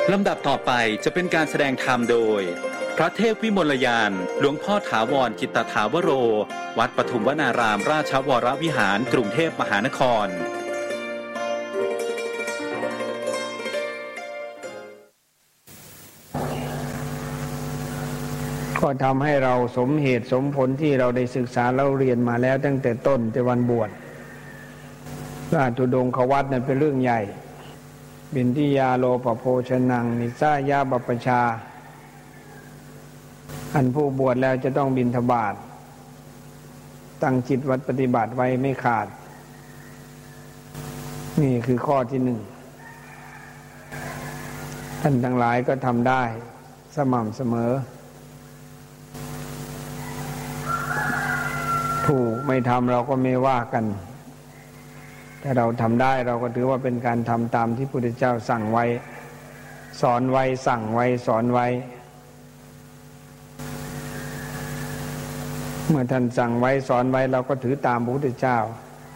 ลำดับต่อไปจะเป็นการแสดงธรรมโดยพระเทพวิมลยานหลวงพ่อถาวรกิตตถาวโรวัดปทุมวนารามราชวรวิหารกรุงเทพมหานครก็ทำให้เราสมเหตุสมผลที่เราได้ศึกษาเราเรียนมาแล้วตั้งแต่ต้นแต่วันบวชราชธุดงควัตรนั้นเป็นเรื่องใหญ่บิณฑิยาโลปโภชนังนิสายาบัปปชาอันผู้บวชแล้วจะต้องบิณฑบาตตั้งจิตวัดปฏิบัติไว้ไม่ขาดนี่คือข้อที่หนึ่งท่านทั้งหลายก็ทำได้สม่ำเสมอถูกไม่ทำเราก็ไม่ว่ากันถ้าเราทำได้เราก็ถือว่าเป็นการทำตามที่พระพุทธเจ้าสั่งไว้สอนไว้สั่งไว้สอนไว้เมื่อท่านสั่งไว้สอนไว้เราก็ถือตามพระพุทธเจ้า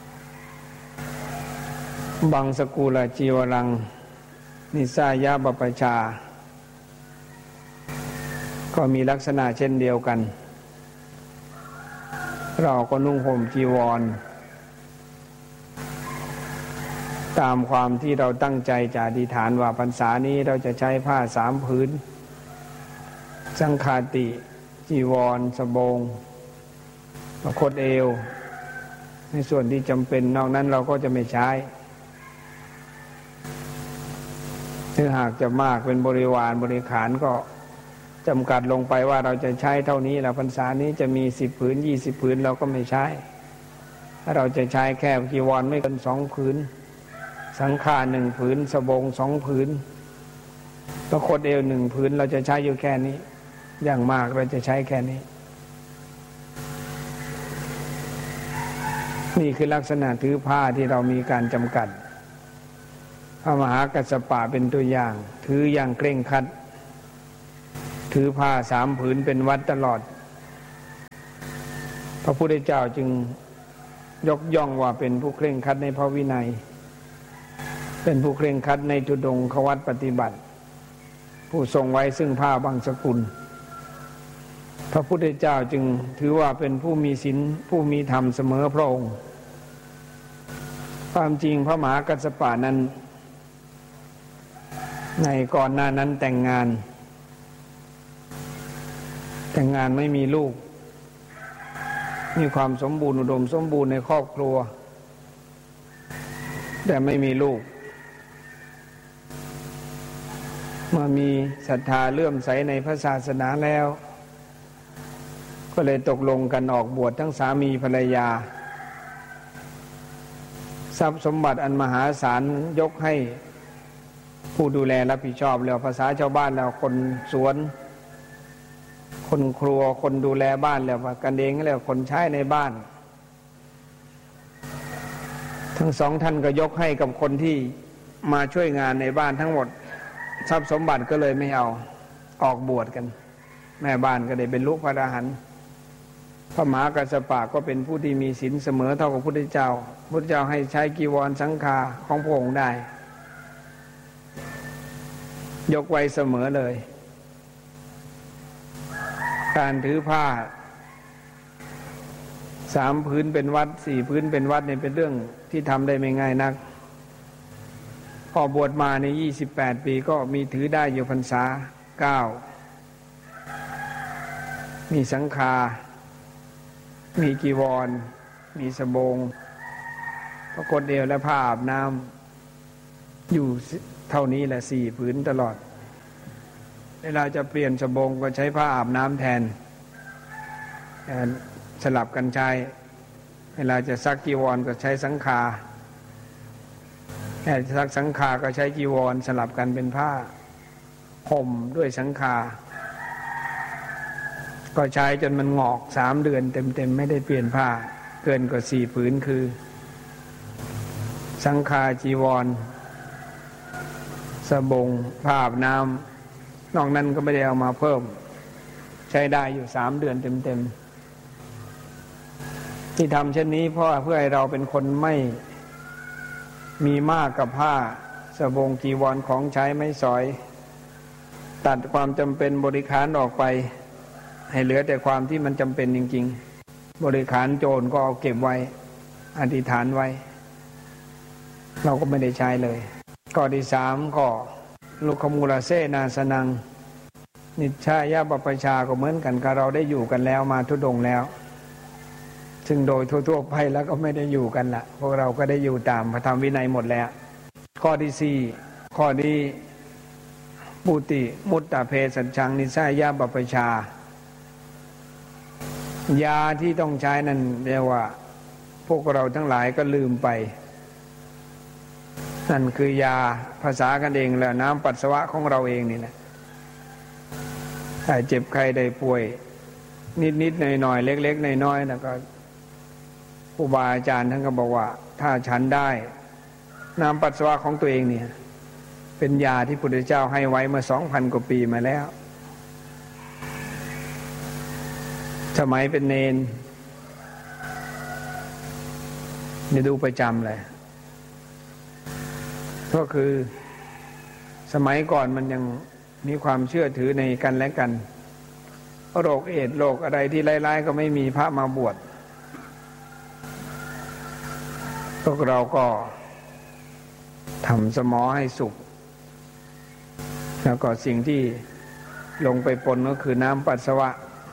บังสกุลจีวรังนิสายาบัปปชาก็มีลักษณะเช่นเดียวกันเราก็นุ่งห่มจีวรตามความที่เราตั้งใจจะอธิษฐานว่าพรรษานี้เราจะใช้ผ้า3 ผืนสังฆาติจีวรสบงประคตเอวในส่วนที่จำเป็นนอกนั้นเราก็จะไม่ใช้ถ้าหากจะมากเป็นบริวารบริขารก็จำกัดลงไปว่าเราจะใช้เท่านี้แล้วพรรษานี้จะมี10 ผืน20 ผืนเราก็ไม่ใช้ถ้าเราจะใช้แค่จีวรไม่เกิน2 ผืนสังฆา1 ผืนสบง2 ผืนประคตเอว1 ผืนเราจะใช้อยู่แค่นี้อย่างมากเราจะใช้แค่นี้นี่คือลักษณะถือผ้าที่เรามีการจำกัดพระมหากัสสปะเป็นตัวอย่างถืออย่างเคร่งครัดถือผ้า3 ผืนเป็นวัดตลอดพระพุทธเจ้าจึงยกย่องว่าเป็นผู้เคร่งครัดในพระวินัยเป็นผู้เคร่งครัดในธุดงควัตรปฏิบัติผู้ทรงไว้ซึ่งผ้าบางสกุลพระพุทธเจ้าจึงถือว่าเป็นผู้มีศีลผู้มีธรรมเสมอพระองค์ความจริงพระมหากัสสปะนั้นในก่อนหน้านั้นแต่งงานไม่มีลูกมีความสมบูรณ์อุดมสมบูรณ์ในครอบครัวแต่ไม่มีลูกเมื่อมีศรัทธาเลื่อมใสในพระศาสนาแล้วก็เลยตกลงกันออกบวชทั้งสามีภรรยาทรัพย์สมบัติอันมหาศาลยกให้ผู้ดูแลรับผิดชอบแล้วภาษาชาวบ้านแล้วคนสวนคนครัวคนดูแลบ้านแล้วกันเองแล้วคนใช้ในบ้านทั้ง2 ท่านก็ยกให้กับคนที่มาช่วยงานในบ้านทั้งหมดทรัพย์สมบัติก็เลยไม่เอาออกบวชกันแม่บ้านก็ได้เป็นลูกพระอรหันต์พระมหากัสสปะก็เป็นผู้ที่มีศีลเสมอเท่ากับพระพุทธเจ้าพุทธเจ้าให้ใช้กีวรสังฆาของพระองค์ได้ยกไว้เสมอเลยการถือผ้า3 ผืนเป็นวัด4 ผืนเป็นวัดเนี่ยเป็นเรื่องที่ทำได้ไม่ง่ายนักพอบวชมาใน28 ปีก็มีถือได้อยู่พรรษา9มีสังฆามีกีวรมีสบงประคตเอวและผ้าอาบน้ำอยู่เท่านี้แหละ4 ผืนตลอดเวลาจะเปลี่ยนสบงก็ใช้ผ้าอาบน้ำแทนสลับกันใช้เวลาจะซักจีวรก็ใช้สังฆาซักสังฆาก็ใช้จีวรสลับกันเป็นผ้าห่มด้วยสังฆาก็ใช้จนมันงอก3 เดือนเต็มๆไม่ได้เปลี่ยนผ้าเกินกว่า4 ผืนคือสังฆาจีวรสบงผ้าอาบน้ำนอกนั้นก็ไม่ได้เอามาเพิ่มใช้ได้อยู่3 เดือนเต็มๆที่ทำเช่นนี้เพราะเพื่อให้เราเป็นคนไม่มีมากกับผ้าสบงจีวรของใช้ไม่สอยตัดความจำเป็นบริขารออกไปให้เหลือแต่ความที่มันจำเป็นจริงๆบริขารโจรก็เอาเก็บไว้อธิษฐานไว้เราก็ไม่ได้ใช้เลยข้อที่3ก็ลุคมูลเสนาสนังนิชายาปปชาก็เหมือนกันกับเราได้อยู่กันแล้วมาทุดงแล้วซึ่งโดยทั่วๆไปแล้วก็ไม่ได้อยู่กันละพวกเราก็ได้อยู่ตามพระธรรมวินัยหมดแล้วข้อที่4ข้อนี้ปุติมุตตะเพสัจฉังนิสายาปปชายาที่ต้องใช้นั่นเรียกว่าพวกเราทั้งหลายก็ลืมไปนั่นคือยาภาษากันเองแล้วน้ำปัสสาวะของเราเองนี่แหละถ้าเจ็บไข้ได้ป่วยนิดๆหน่อยๆเล็กๆน้อยๆแล้วก็ครูบาอาจารย์ท่านก็บอกว่าถ้าฉันได้น้ำปัสสาวะของตัวเองเนี่ยเป็นยาที่พระพุทธเจ้าให้ไว้เมื่อ 2,000 กว่าปีมาแล้วสมัยเป็นเณรเนี่ยดูประจำเลยก็คือสมัยก่อนมันยังมีความเชื่อถือในกันและกันโรคเอดส์โรคอะไรที่ร้ายๆก็ไม่มีพระมาบวชพวกเราก็ทำสมอให้สุขแล้วก็สิ่งที่ลงไปปนก็คือน้ำปัสสาวะ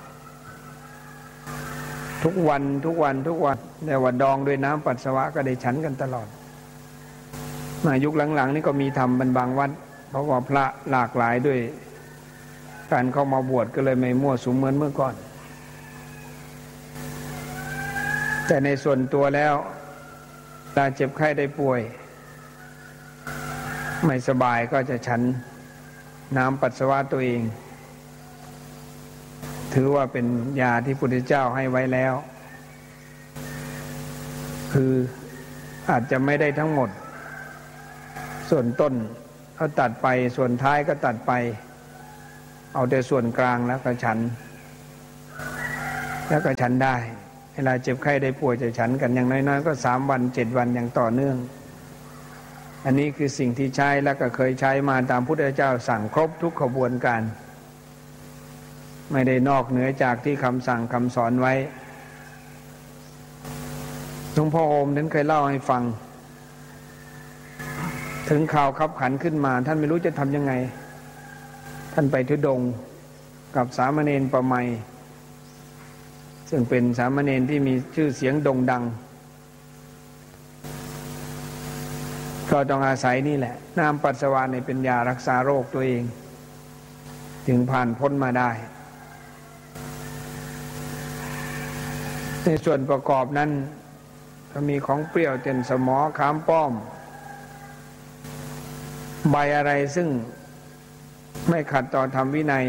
ทุกวันแต่ว่าดองด้วยน้ำปัสสาวะก็ได้ฉันกันตลอดมายุคหลังๆนี่ก็มีทำเป็นบางวัดเพราะว่าพระหลากหลายด้วยการเข้ามาบวชก็เลยไม่มั่วสุมเหมือนเมื่อก่อนแต่ในส่วนตัวแล้วถ้าเจ็บไข้ได้ป่วยไม่สบายก็จะฉันน้ำปัสสาวะตัวเองถือว่าเป็นยาที่พระพุทธเจ้าให้ไว้แล้วคืออาจจะไม่ได้ทั้งหมดส่วนต้นเขาตัดไปส่วนท้ายก็ตัดไปเอาแต่ส่วนกลางแล้วก็ฉันได้เวลาเจ็บไข้ได้ป่วยจะฉันกันอย่างน้อยๆก็3 วัน7 วันอย่างต่อเนื่องอันนี้คือสิ่งที่ใช้แล้วก็เคยใช้มาตามพุทธเจ้าสั่งครบทุกขบวนการไม่ได้นอกเหนือจากที่คำสั่งคำสอนไว้หลวงพ่อโอมนั้นเคยเล่าให้ฟังถึงข่าวคับขันขึ้นมาท่านไม่รู้จะทำยังไงท่านไปธุดงค์กับสามเณรประไมยซึ่งเป็นสามเณรที่มีชื่อเสียงโด่งดังก็ต้องอาศัยนี่แหละน้ำปัสสาวะในเป็นยารักษาโรคตัวเองถึงผ่านพ้นมาได้ในส่วนประกอบนั้นก็มีของเปรี้ยวเช่นสมอขามป้อมใบอะไรซึ่งไม่ขัดต่อธรรมวินัย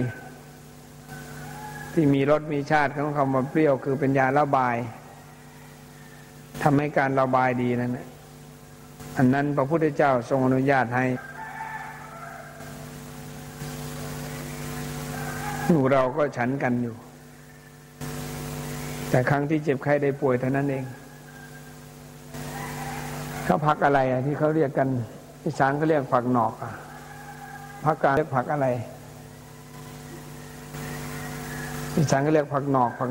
ที่มีรสมีชาติของคำว่าเปรี้ยวคือเป็นยาระบายทำให้การระบายดีนั่นแหละอันนั้นพระพุทธเจ้าทรงอนุญาตให้เราก็ฉันกันอยู่แต่ครั้งที่เจ็บไข้ได้ป่วยเท่านั้นเองเขาผักอะไรที่เขาเรียกกันอีสานเขาเรียกผักหนอกภาคกลางเรียกผักอะไรอีสานก็เรียกผักหนอกภา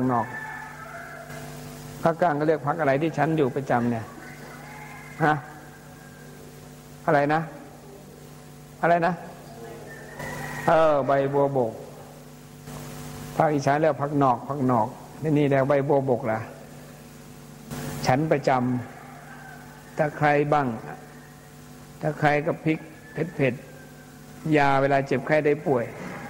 คกลางก็เรียกผักอะไรที่ฉันอยู่ประจำเนี่ยฮะอะไรนะใบบัวบกภาคอีสานเรียกผักหนอกนี่เรียกใบบัวบกล่ะฉันประจำตะไคร้บ้างตะไคร้กับพริกเผ็ดยาเวลาเจ็บไข้ได้ป่วย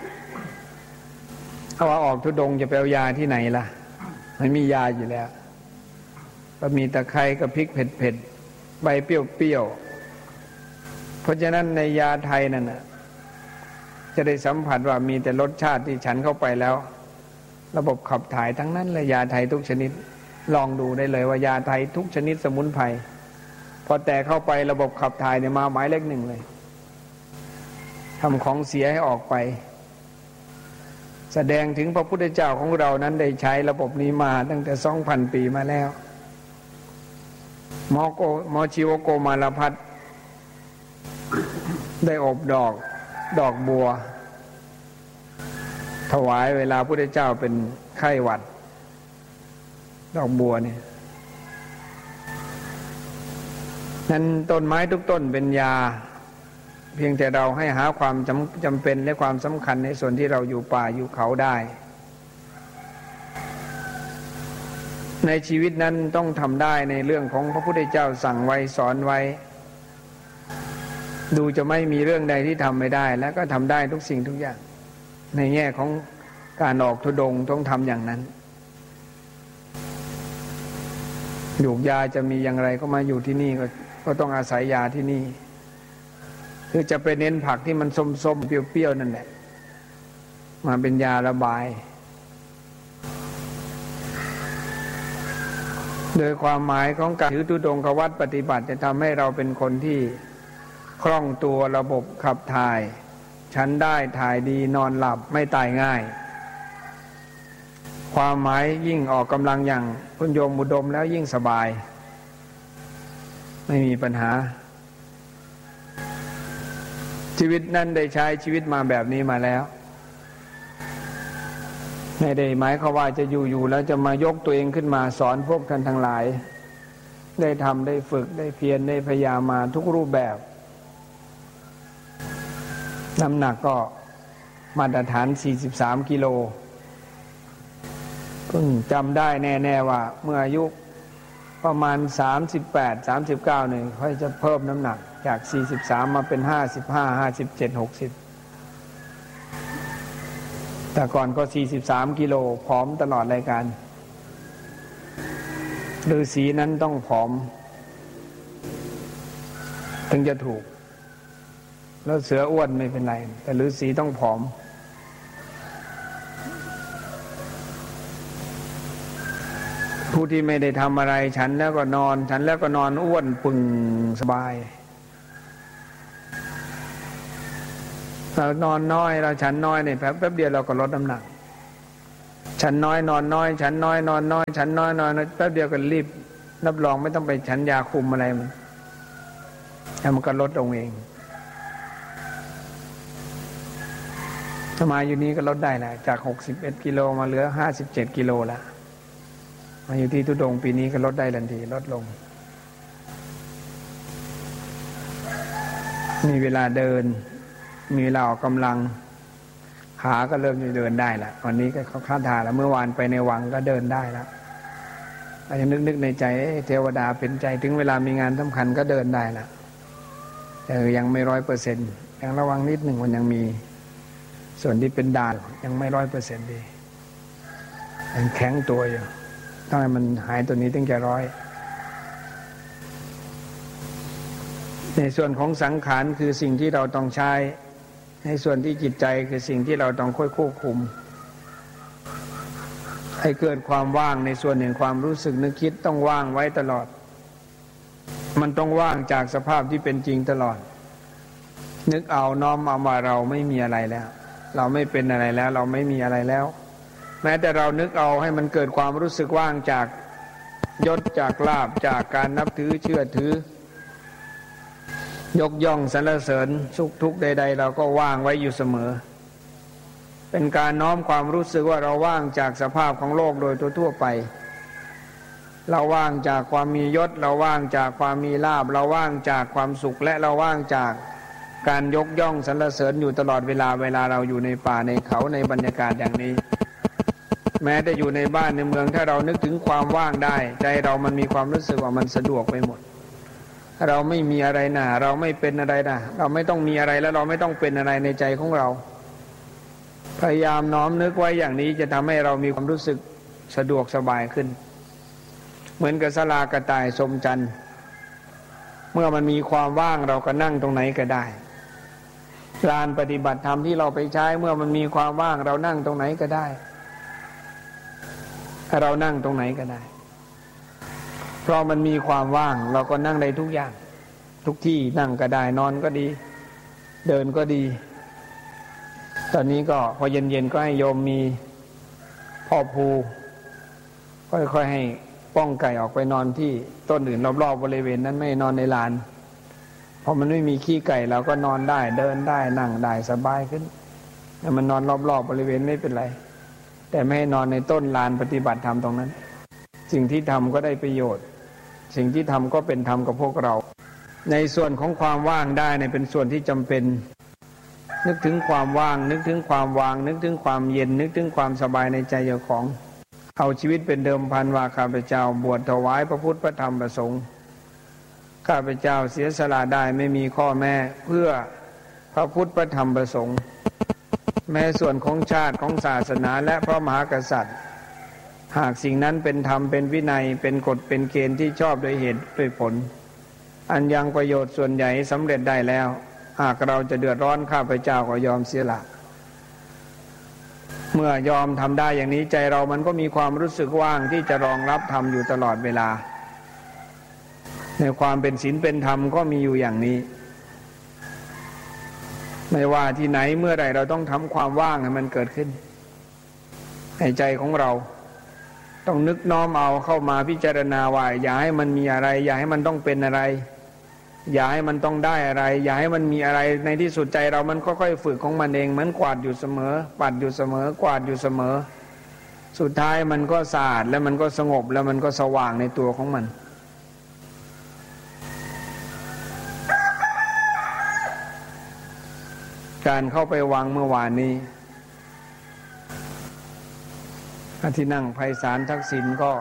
เอาว่าออกธุดงค์จะไปเอายาที่ไหนล่ะไม่มียาอยู่แล้วก็มีตะไคร้กับพริกเผ็ดใบเปรี้ยวเพราะฉะนั้นในยาไทยนั่นน่ะจะได้สัมผัสว่ามีแต่รสชาติที่ฉันเข้าไปแล้วระบบขับถ่ายทั้งนั้นเลยยาไทยทุกชนิดลองดูได้เลยว่ายาไทยทุกชนิดสมุนไพรพอแต่เข้าไประบบขับถ่ายเนี่ยมาหมายเลข 1เลยทำของเสียให้ออกไปแสดงถึงพระพุทธเจ้าของเรานั้นได้ใช้ระบบนี้มาตั้งแต่ 2,000 ปีมาแล้วหมอชีวโกมารพัฒน์ได้อบดอกบัวถวายเวลาพระพุทธเจ้าเป็นไข้หวัดดอกบัวเนี่ยนั้นต้นไม้ทุกต้นเป็นยาเพียงแต่เราให้หาความจำเป็นและความสำคัญในส่วนที่เราอยู่ป่าอยู่เขาได้ในชีวิตนั้นต้องทำได้ในเรื่องของพระพุทธเจ้าสั่งไว้สอนไว้ดูจะไม่มีเรื่องใดที่ทำไม่ได้แล้วก็ทำได้ทุกสิ่งทุกอย่างในแง่ของการออกธุดงค์ต้องทำอย่างนั้นหยูกยาจะมีอย่างไรก็มาอยู่ที่นี่ก็ต้องอาศัยยาที่นี่คือจะไปเน้นผักที่มันส้มๆเปรี้ยวๆนั่นแหละมาเป็นยาระบายโดยความหมายของการถือธุดงควัตรปฏิบัติจะทำให้เราเป็นคนที่คล่องตัวระบบขับถ่ายฉันได้ถ่ายดีนอนหลับไม่ตายง่ายความหมายยิ่งออกกำลังอย่างคุณโยมอุดมแล้วยิ่งสบายไม่มีปัญหาชีวิตนั้นได้ใช้ชีวิตมาแบบนี้มาแล้วไม่ได้หมายความว่าจะอยู่แล้วจะมายกตัวเองขึ้นมาสอนพวกท่านทั้งหลายได้ทำได้ฝึกได้เพียรได้พยายามมาทุกรูปแบบน้ำหนักก็มาตรฐาน43 กิโลเพิ่งจำได้แน่ๆว่าเมื่ออายุประมาณ38-39เนี่ยค่อยจะเพิ่มน้ำหนักจาก43มาเป็น55 57 60แต่ก่อนก็43 กิโลผอมตลอดรายการฤาษีนั้นต้องผอมถึงจะถูกแล้วเสืออ้วนไม่เป็นไรแต่ฤาษีต้องผอมผู้ที่ไม่ได้ทำอะไรฉันแล้วก็นอนฉันแล้วก็นอนอ้วนปึงสบายเรานอนน้อยเราฉันน้อยเนี่ยแป๊บเดียวเราก็ลดน้ำหนักฉันน้อยนอนน้อยฉันน้อยนอนน้อยฉันน้อยนอนแป๊บเดียวก็รีบรับรองไม่ต้องไปฉันยาคุมอะไรมันก็ลดลงเองถ้ามาอยู่นี้ก็ลดได้แหละจาก61 กิโลมาเหลือ57 กิโลแล้วมาอยู่ที่ธุดงค์ปีนี้ก็ลดได้ทันทีลดลงมีเวลาเดินมีเวลาออกกำลังขาก็เริ่มจะเดินได้แล้ววันนี้ก็เข้าท่าแล้วเมื่อวานไปในวังก็เดินได้แล้วอาจจะนึกในใจเทวดาเป็นใจถึงเวลามีงานสำคัญก็เดินได้แล้วแต่ยังไม่100%ยังระวังนิดหนึ่งมันยังมีส่วนที่เป็นด่านยังไม่100%ดียังแข็งตัวอยู่ต้องให้มันหายตัวนี้ถึงจะ100ในส่วนของสังขารคือสิ่งที่เราต้องใช้ในส่วนที่จิตใจคือสิ่งที่เราต้องค่อยควบคุมให้เกิดความว่างในส่วนแห่งความรู้สึกนึกคิดต้องว่างไว้ตลอดมันต้องว่างจากสภาพที่เป็นจริงตลอดนึกเอาน้อมเอาว่าเราไม่มีอะไรแล้วเราไม่เป็นอะไรแล้วเราไม่มีอะไรแล้วแม้แต่เรานึกเอาให้มันเกิดความรู้สึกว่างจากยศจากลาภจากการนับถือเชื่อถือยกย่องสรรเสริญสุขทุกข์ใดๆเราก็ว่างไว้อยู่เสมอเป็นการน้อมความรู้สึกว่าเราว่างจากสภาพของโลกโดยทั่วไปเราว่างจากความมียศเราว่างจากความมีลาภเราว่างจากความสุขและเราว่างจากการยกย่องสรรเสริญอยู่ตลอดเวลาเราอยู่ในป่าในเขาในบรรยากาศอย่างนี้แม้แต่อยู่ในบ้านในเมืองถ้าเรานึกถึงความว่างได้ใจเรามันมีความรู้สึกว่ามันสะดวกไปหมดเราไม่มีอะไรนะเราไม่เป็นอะไรนะเราไม่ต้องมีอะไรแล้วเราไม่ต้องเป็นอะไรในใจของเราพยายามน้อมนึกไว้อย่างนี้จะทำให้เรามีความรู้สึกสะดวกสบายขึ้นเหมือนกับศาลากระต่ายชมจันทร์เมื่อมันมีความว่างเราก็นั่งตรงไหนก็ได้ลานปฏิบัติธรรมที่เราไปใช้เมื่อมันมีความว่างเรานั่งตรงไหนก็ได้เรานั่งตรงไหนก็ได้เพราะมันมีความว่างเราก็นั่งได้ทุกอย่างทุกที่นั่งก็ได้นอนก็ดีเดินก็ดีตอนนี้ก็พอเย็นๆก็ให้โยมมีพ่อภูค่อยๆให้ป้องไก่ออกไปนอนที่ต้นอื่นรอบๆบริเวณนั้นไม่นอนในลานเพราะมันไม่มีขี้ไก่เราก็นอนได้เดินได้นั่งได้สบายขึ้นให้มันนอนรอบๆบริเวณไม่เป็นไรแต่ไม่ให้นอนในต้นลานปฏิบัติธรรมตรงนั้นสิ่งที่ทำก็ได้ประโยชน์สิ่งที่ทำก็เป็นธรรมกับพวกเราในส่วนของความว่างได้เนี่ยเป็นส่วนที่จำเป็นนึกถึงความว่างนึกถึงความวางนึกถึงความเย็นนึกถึงความสบายในใจเจ้าของเอาชีวิตเป็นเดิมพันว่าข้าพเจ้าบวชถวายพระพุทธพระธรรมพระสงฆ์ข้าพเจ้าเสียสละได้ไม่มีข้อแม้เพื่อพระพุทธพระธรรมพระสงฆ์แม้ส่วนของชาติของศาสนาและพระมหากษัตริย์หากสิ่งนั้นเป็นธรรมเป็นวินัยเป็นกฎเป็นเกณฑ์ที่ชอบโดยเหตุโดยผลอันยังประโยชน์ส่วนใหญ่สำเร็จได้แล้วหากเราจะเดือดร้อนข้าพเจ้าก็ยอมเสียละเมื่อยอมทำได้อย่างนี้ใจเรามันก็มีความรู้สึกว่างที่จะรองรับธรรมอยู่ตลอดเวลาในความเป็นศีลเป็นธรรมก็มีอยู่อย่างนี้ไม่ว่าที่ไหนเมื่อใดเราต้องทำความว่างให้มันเกิดขึ้นในใจของเราต้องนึกน้อมเอาเข้ามาพิจารณาว่าอย่าให้มันมีอะไรอย่าให้มันต้องเป็นอะไรอย่าให้มันต้องได้อะไรอย่าให้มันมีอะไรในที่สุดใจเรามันค่อยๆฝึกของมันเองเหมือนกวาดอยู่เสมอปัดอยู่เสมอกวาดอยู่เสมอสุดท้ายมันก็สะอาดแล้วมันก็สงบแล้วมันก็สว่างในตัวของมันการเข้าไปวังเมื่อวานนี้ที่นั่งไพศาลทักษิณก็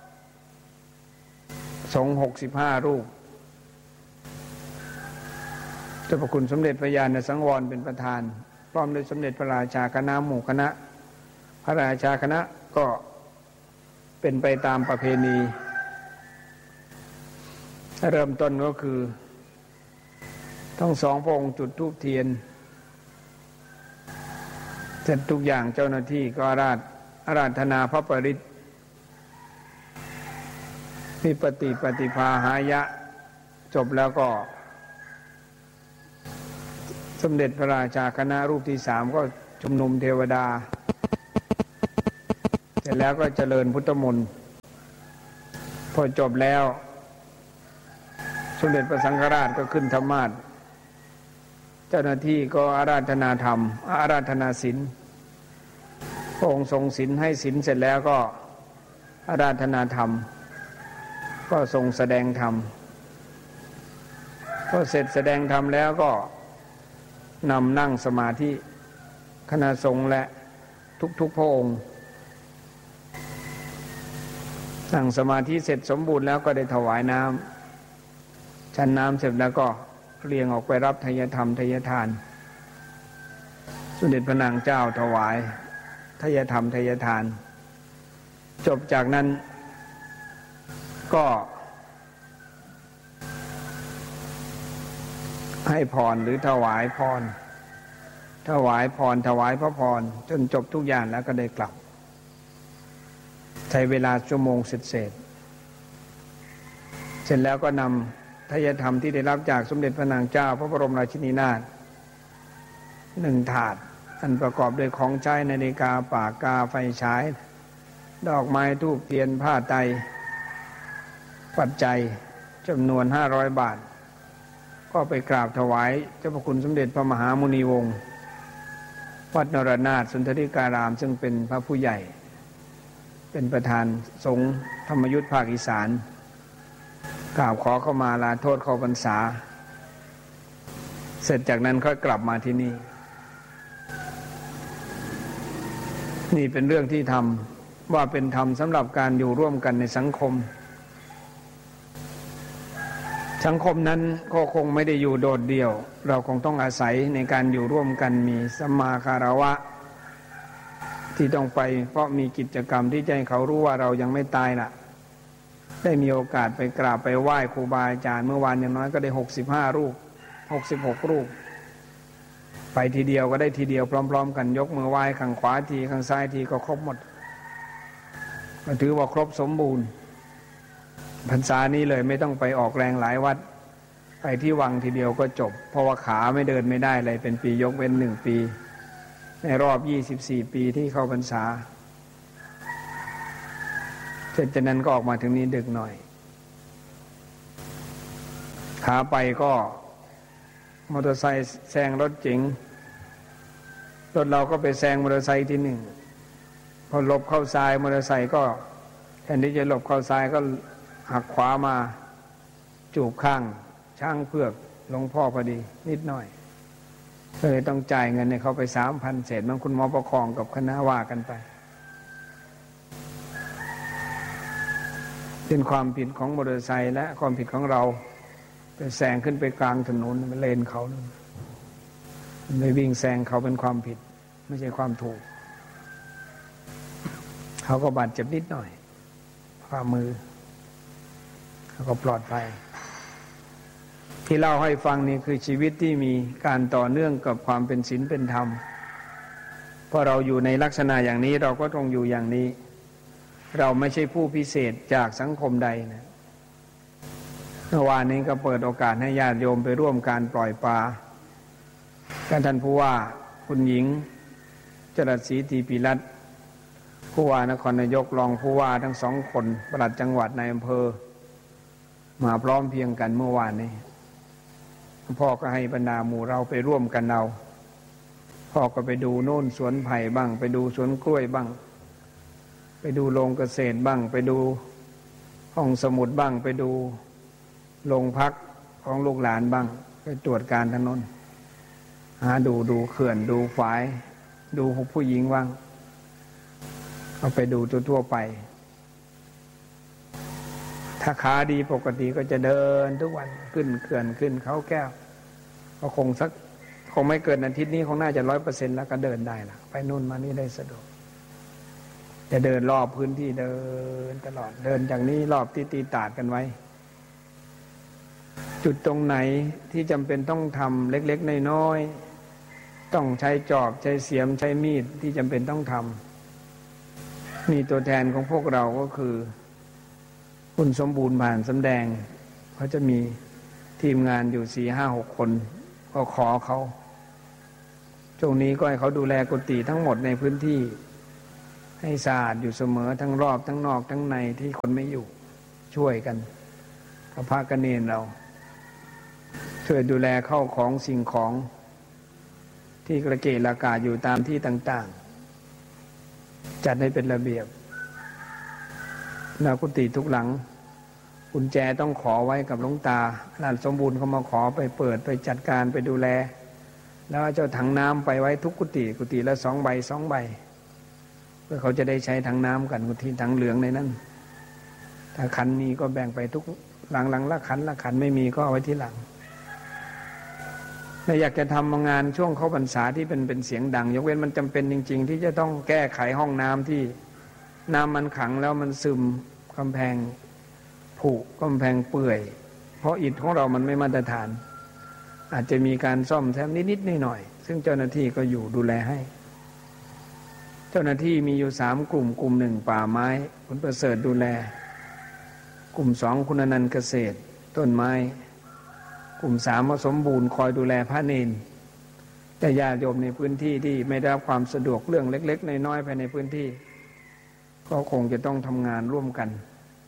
สงฆ์65 รูปเจ้าพระคุณสมเด็จพระญาณสังวรเป็นประธานพร้อมด้วยสมเด็จพระราชาคณะหมู่คณะพระราชาคณะก็เป็นไปตามประเพณีเริ่มต้นก็คือทั้งสองพระองค์จุดธูปเทียนเสร็จทุกอย่างเจ้าหน้าที่ก็อาราธนาพระปริตรมีปฏิปฏิภาหายะจบแล้วก็สมเด็จพระราชาคณะรูปที่3ก็ชุมนุมเทวดาเสร็จแล้วก็เจริญพุทธมนต์พอจบแล้วสมเด็จพระสังฆราชก็ขึ้นธรรมาสน์เจ้าหน้าที่ก็อาราธนาธรรมอาราธนาศีลพระองค์ทรงศีลให้ศีลเสร็จแล้วก็อาราธนาธรรมก็ทรงแสดงธรรมพอเสร็จแสดงธรรมแล้วก็นำนั่งสมาธิคณะสงฆ์และทุกพระองค์นั่งสมาธิเสร็จสมบูรณ์แล้วก็ได้ถวายน้ำฉันน้ำเสร็จแล้วก็เรียงออกไปรับทายธรรมทายทานสมเด็จพระนางเจ้าถวายทายธรรมทายทานจบจากนั้นก็ให้พรหรือถวายพรถวายพระพรจนจบทุกอย่างแล้วก็ได้กลับใช้เวลาชั่วโมงเสร็จเสร็จแล้วก็นำทายธรรมที่ได้รับจากสมเด็จพระนางเจ้าพระบรมราชินีนาถ1 ถาดอันประกอบด้วยของใช้นาฬิกาปากกาไฟฉายดอกไม้ธูปเทียนผ้าไตรปัจจัยจำนวน500 บาทก็ไปกราบถวายเจ้าพระคุณสมเด็จพระมหามุนีวงศ์วัดนรนาถสุนทรีการามซึ่งเป็นพระผู้ใหญ่เป็นประธานสงฆ์ธรรมยุทธภาคอีสานกราบขอเข้ามาลาโทษเข้าพรรษาเสร็จจากนั้นค่อยกลับมาที่นี่นี่เป็นเรื่องที่ทำว่าเป็นธรรมสำหรับการอยู่ร่วมกันในสังคมนั้นก็คงไม่ได้อยู่โดดเดี่ยวเราคงต้องอาศัยในการอยู่ร่วมกันมีสัมมาคารวะที่ต้องไปเพราะมีกิจกรรมที่จะให้เขารู้ว่าเรายังไม่ตายล่ะได้มีโอกาสไปกราบไปไหว้ครูบาอาจารย์เมื่อวานอย่างน้อยก็ได้65 รูป66 รูปไปทีเดียวก็ได้ทีเดียวพร้อมๆกันยกมือไหว้ข้างขวาทีข้างซ้ายทีก็ครบหมดก็ถือว่าครบสมบูรณ์พรรษานี้เลยไม่ต้องไปออกแรงหลายวัดไปที่วังทีเดียวก็จบเพราะว่าขาไม่เดินไม่ได้เลยเป็นปียกเว้น1 ปีในรอบ24 ปีที่เข้าพรรษาเสร็จจากนั้นก็ออกมาถึงนี้ดึกหน่อยขาไปก็มอเตอร์ไซค์แซงรถเก๋งไปรถเราก็ไปแซงมอเตอร์ไซค์ทีหนึ่งพอหลบเข้าซ้ายมอเตอร์ไซค์ก็แทนที่จะหลบเข้าซ้ายก็หักขวามาจูบข้างช้างเผือกหลวงพ่อพอดีนิดหน่อยเลยต้องจ่ายเงินให้เขาไป 3,000 เศษมันคุณหมอประคองกับคณะว่ากันไปเป็นความผิดของมอเตอร์ไซค์และความผิดของเราไปแซงขึ้นไปกลางถนนมันเลนเขาไปวิ่งแซงเขาเป็นความผิดไม่ใช่ความถูกเขาก็บาดเจ็บนิดหน่อยฝ่ามือเขาก็ปลอดภัยที่เล่าให้ฟังนี่คือชีวิตที่มีการต่อเนื่องกับความเป็นศีลเป็นธรรมพอเราอยู่ในลักษณะอย่างนี้เราก็ต้องอยู่อย่างนี้เราไม่ใช่ผู้พิเศษจากสังคมใดนะเมื่อวานนี้ก็เปิดโอกาสให้ญาติโยมไปร่วมการปล่อยปลาท่านผู้ว่าคุณหญิงจรัสศรีตีปิรัตน์ผู้ว่านครนายกรองผู้ว่าทั้ง2 คนปลัดจังหวัดในอำเภอมาพร้อมเพียงกันเมื่อวานนี้พ่อก็ให้บรรดาหมู่เราไปร่วมกันเอาพ่อก็ไปดูโน่นสวนไผ่บ้างไปดูสวนกล้วยบ้างไปดูโรงเกษตรบ้างไปดูห้องสมุดบ้างไปดูโรงพักของลูกหลานบ้างไปตรวจการถนนหาดูเขื่อนดูฝายดูผู้หญิงบ้างเอาไปดูทั่วไปถ้าขาดีปกติก็จะเดินทุกวันขึ้นเขื่อนขึ้นเขาแก้วก็คงไม่เกินอาทิตย์นี้คงน่าจะ 100% แล้วก็เดินได้ล่ะไปนู่นมานี่ได้สะดวกจะเดินรอบพื้นที่เดินตลอดเดินจากนี้รอบที่ตีตาดกันไว้จุดตรงไหนที่จำเป็นต้องทำเล็กๆน้อยๆต้องใช้จอบใช้เสียมใช้มีดที่จำเป็นต้องทำมีตัวแทนของพวกเราก็คือคุณสมบูรณ์ผ่านสำแดงเขาจะมีทีมงานอยู่ 4-5-6 คนก็ขอเขาช่วงนี้ก็ให้เขาดูแลกุฏิทั้งหมดในพื้นที่ให้สะอาดอยู่เสมอทั้งรอบทั้งนอกทั้งในที่คนไม่อยู่ช่วยกันกับพระกเนรเราช่วยดูแลเข้าของสิ่งของที่กระเกะระกาอยู่ตามที่ต่างๆจัดให้เป็นระเบียบแล้วกุฏิทุกหลังกุญแจต้องขอไว้กับหลวงตาหลานสมบูรณ์เขามาขอไปเปิดไปจัดการไปดูแลแล้วเจ้าถังน้ำไปไว้ทุกกุฏิละ2 ใบเพื่อเขาจะได้ใช้ถังน้ำกันกุฏิถังเหลืองในนั้นถ้าขันมีก็แบ่งไปทุกหลังละขันไม่มีก็เอาไว้ที่หลังและอยากจะทำงานช่วงเข้าพรรษาที่เป็นเสียงดังยกเว้นมันจำเป็นจริงๆที่จะต้องแก้ไขห้องน้ำที่น้ำมันขังแล้วมันซึมกำแพงผุกำแพงเปื่อยเพราะอิฐของเรามันไม่มาตรฐานอาจจะมีการซ่อมแซมนิดๆหน่อยๆซึ่งเจ้าหน้าที่ก็อยู่ดูแลให้เจ้าหน้าที่มีอยู่3 กลุ่ม1ป่าไม้คุณประเสริฐดูแลกลุ่ม2คุณอนันต์เกษตรต้นไม้กลุ่ม3สมบูรณ์คอยดูแลพระเนรแต่ญาติโยมในพื้นที่ที่ไม่ได้รับความสะดวกเรื่องเล็กๆน้อยๆภายในพื้นที่ก็คงจะต้องทำงานร่วมกัน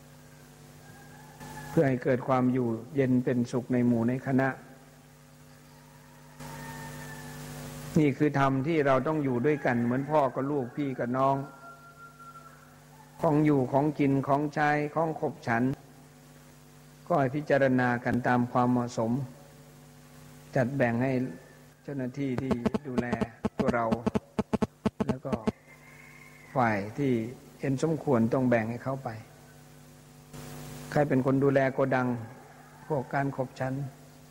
เพื่อให้เกิดความอยู่เย็นเป็นสุขในหมู่ในคณะนี่คือธรรมที่เราต้องอยู่ด้วยกันเหมือนพ่อกับลูกพี่กับน้องของอยู่ของกินของใช้ของขบฉันก็ให้พิจารณากันตามความเหมาะสมจัดแบ่งให้เจ้าหน้าที่ที่ดูแลตัวเราแล้วก็ฝ่ายที่เห็นสมควรต้องแบ่งให้เขาไปใครเป็นคนดูแลโกดังพวกการขบฉัน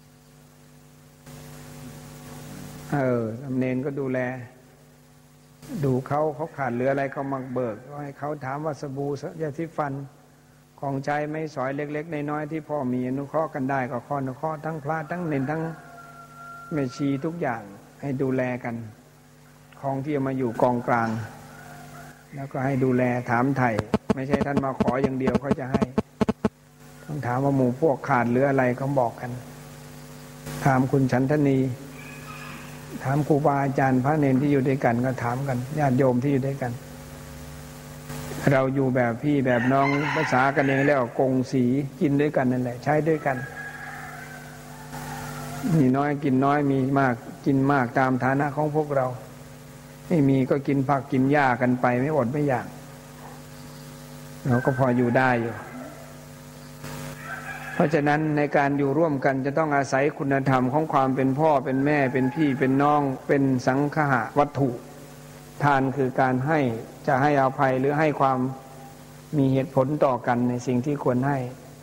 สำเนนก็ดูแลดูเขาขาดเหลืออะไรเขามาเบิกก็ให้เขาถามว่าสบู่ยาสีฟันของใช้ไม่สอยเล็กๆน้อยๆที่พ่อมีอนุเคราะห์กันได้ก็อนุเคราะห์ทั้งพระทั้งเนนทั้งแม่ชีทุกอย่างให้ดูแลกันของที่มาอยู่กองกลางแล้วก็ให้ดูแลถามไถ่ไม่ใช่ท่านมาขออย่างเดียวเขาจะให้ต้องถามว่าหมู่พวกขาดเหลืออะไรเขาบอกกันถามคุณฉันทนีถามครูบาอาจารย์พระเนรที่อยู่ด้วยกันก็ถามกันญาติโยมที่อยู่ด้วยกันเราอยู่แบบพี่แบบน้องภาษากันเองแล้วกงสีกินด้วยกันนั่นแหละใช้ด้วยกันมีน้อยกินน้อยมีมากกินมากตามฐานะของพวกเราไม่มีก็กินผักกินหญ้ากันไปไม่อดไม่อยากเราก็พออยู่ได้อยู่เพราะฉะนั้นในการอยู่ร่วมกันจะต้องอาศัยคุณธรรมของความเป็นพ่อเป็นแม่เป็นพี่เป็นน้องเป็นสังฆะวัตถุทานคือการให้จะให้อภัยหรือให้ความมีเหตุผลต่อกันในสิ่งที่ควรให้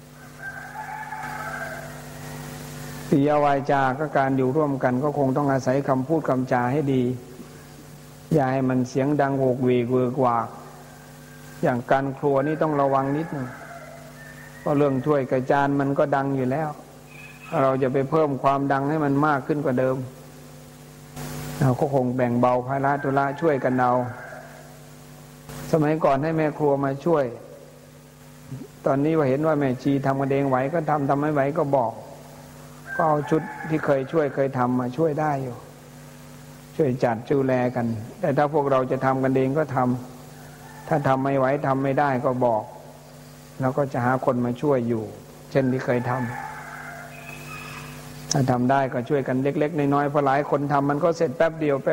ปิยวาจาก็การอยู่ร่วมกันก็คงต้องอาศัยคำพูดคำจาให้ดีอย่าให้มันเสียงดังโวกเวกเวกวากอย่างการครัวนี่ต้องระวังนิดนึงเพราะเรื่องถ้วยกระจานมันก็ดังอยู่แล้วเราจะไปเพิ่มความดังให้มันมากขึ้นกว่าเดิมเราก็คงแบ่งเบาภาระธุระช่วยกันเอาสมัยก่อนให้แม่ครัวมาช่วยตอนนี้ว่าเห็นว่าแม่ชีทำกันเองไหวก็ทำไม่ไหวก็บอกก็เอาชุดที่เคยช่วยเคยทำมาช่วยได้อยู่ช่วยจัดดูแลกันแต่ถ้าพวกเราจะทำกันเองก็ทำถ้าทำไม่ไหวทำไม่ได้ก็บอกแล้วก็จะหาคนมาช่วยอยู่เช่นที่เคยทำถ้าทำได้ก็ช่วยกันเล็กๆน้อยๆเพราะหลายคนทำมันก็เสร็จแป๊บเดียว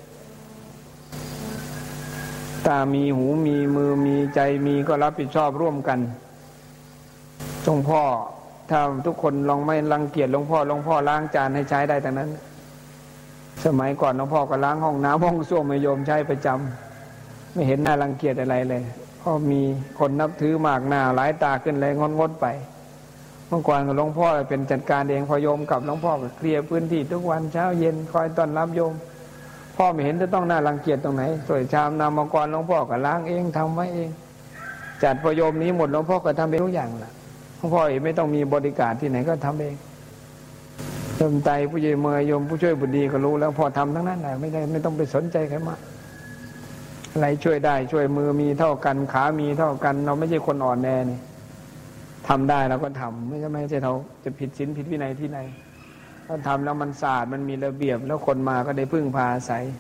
ตามีหูมีมือมีใจมีก็รับผิดชอบร่วมกันหลวงพ่อถ้าทุกคนลองไม่รังเกียจหลวงพ่อล้างจานให้ใช้ได้ทั้งนั้นสมัยก่อนหลวงพ่อก็ล้างห้องน้ำห้องส้วมให้โยมใช้ประจำไม่เห็นน่ารังเกียจอะไรเลยเพราะมีคนนับถือมากหน้าหลายตาขึ้นเลยงดไปเมื่อก่อนหลวงพ่อเป็นจัดการเองพอโยมกลับหลวงพ่อก็เคลียร์พื้นที่ทุกวันเช้าเย็นคอยต้อนรับโยมพ่อไม่เห็นจะต้องน่ารังเกียจตรงไหนสวยชามนามกรหลวงพ่อก็ล้างเองทำไว้เองจัดพอโยมนี้หมดหลวงพ่อก็ทำเองทุกอย่างแหละหลวงพ่อเองไม่ต้องมีบริการที่ไหนก็ทำเองโยมไตผู้ใหญ่เมยโยมผู้ช่วยบุตรดีก็รู้แล้วพอทำทั้งนั้นแหละไม่ต้องไปสนใจใครมากอะไรช่วยได้ช่วยมือมีเท่ากันขามีเท่ากันเราไม่ใช่คนอ่อนแอนี่ทำได้เราก็ทำไม่ใช่เราจะผิดศีลผิดวินัยที่ไหนถ้าทำแล้วมันสะอาดมันมีระเบียบแล้วคนมาก็ได้พึ่งพาอาศัย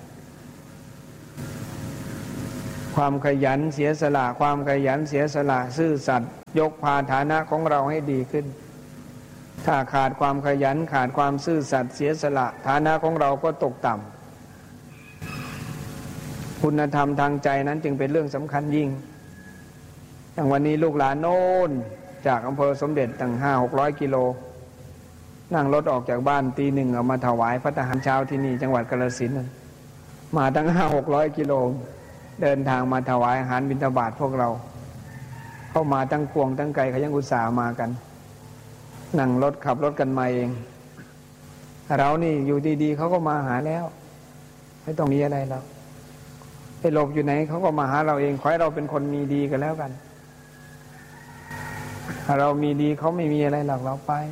ความขยันเสียสละความขยันเสียสละซื่อสัตย์ยกพาฐานะของเราให้ดีขึ้นถ้าขาดความขยันขาดความซื่อสัตย์เสียสละฐานะของเราก็ตกต่ำคุณธรรมทางใจนั้นจึงเป็นเรื่องสำคัญยิ่งอย่างวันนี้ลูกหลานโน่นจากอำเภอสมเด็จตั้ง500-600 กิโลนั่งรถออกจากบ้านตี 1เอามาถวายพระทหารเช้าที่นี่จังหวัดกาฬสินธุ์มาตั้ง500-600 กิโลเดินทางมาถวายอาหารบิณฑบาตพวกเราเข้ามาตั้งพวงตั้งไกลเขายังอุตส่าห์มากันนั่งรถขับรถกันมาเองเรานี่อยู่ดีๆเขาก็มาหาแล้วไม่ต้องมีอะไรหรอกไปหลบอยู่ไหนเขาก็มาหาเราเองขอให้เราเป็นคนมีดีกันแล้วกันถ้าเรามีดีเขาไม่มีอะไรหรอกเราไป